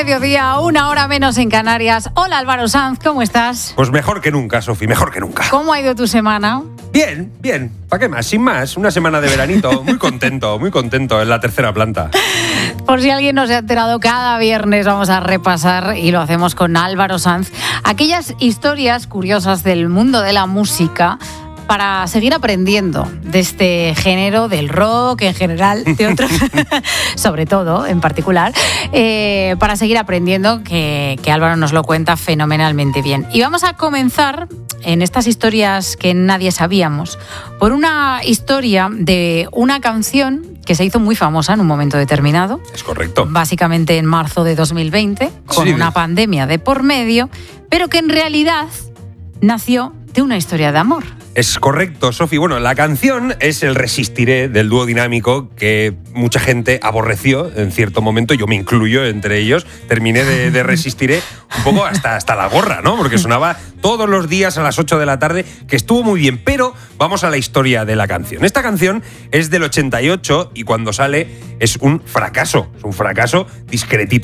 mediodía, 1 hora menos en Canarias. Hola Álvaro Sanz, ¿cómo estás? Pues mejor que nunca, Sofi, mejor que nunca. ¿Cómo ha ido tu semana? Bien, bien. ¿Para qué más? Sin más. Una semana de veranito. Muy contento en la tercera planta. Por si alguien no se ha enterado, cada viernes vamos a repasar, y lo hacemos con Álvaro Sanz, aquellas historias curiosas del mundo de la música, para seguir aprendiendo de este género, del rock en general, de otros, sobre todo, en particular, para seguir aprendiendo, que Álvaro nos lo cuenta fenomenalmente bien. Y vamos a comenzar en estas historias que nadie sabíamos, por una historia de una canción que se hizo muy famosa en un momento determinado. Es correcto. Básicamente en marzo de 2020, con una pandemia de por medio, pero que en realidad nació de una historia de amor. Es correcto, Sofi. Bueno, la canción es el Resistiré del dúo Dinámico, que mucha gente aborreció en cierto momento, yo me incluyo entre ellos. Terminé de Resistiré un poco hasta la gorra, ¿no? Porque sonaba todos los días a las 8 de la tarde, que estuvo muy bien. Pero vamos a la historia de la canción. Esta canción es del 88 y cuando sale es un fracaso discretito.